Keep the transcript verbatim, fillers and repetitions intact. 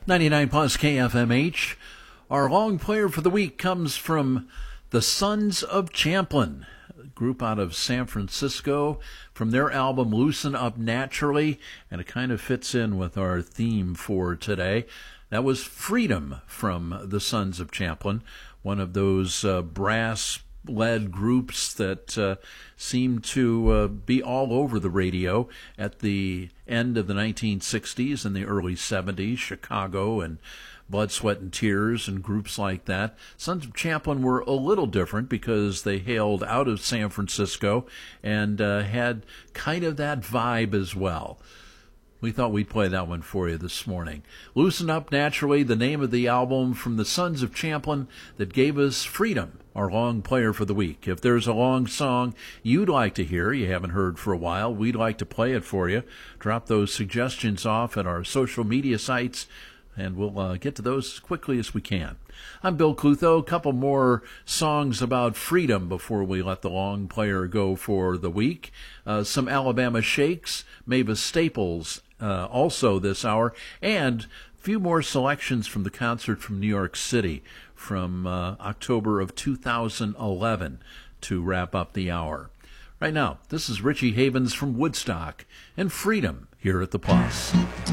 ninety-nine plus K F M H. Our long player for the week comes from the Sons of Champlin, a group out of San Francisco, from their album Loosen Up Naturally, and it kind of fits in with our theme for today. That was Freedom from the Sons of Champlin, one of those uh, brass-led groups that uh, seemed to uh, be all over the radio at the end of the nineteen sixties and the early seventies, Chicago and Blood, Sweat, and Tears and groups like that. Sons of Champlin were a little different because they hailed out of San Francisco and uh, had kind of that vibe as well. We thought we'd play that one for you this morning. Loosen Up Naturally, the name of the album from the Sons of Champlin that gave us Freedom, our long player for the week. If there's a long song you'd like to hear, you haven't heard for a while, we'd like to play it for you. Drop those suggestions off at our social media sites, and we'll uh, get to those as quickly as we can. I'm Bill Clutho. A couple more songs about freedom before we let the long player go for the week. Uh, some Alabama Shakes, Mavis Staples uh, also this hour, and a few more selections from the concert from New York City from uh, October of two thousand eleven to wrap up the hour. Right now, this is Richie Havens from Woodstock and Freedom here at the Plus.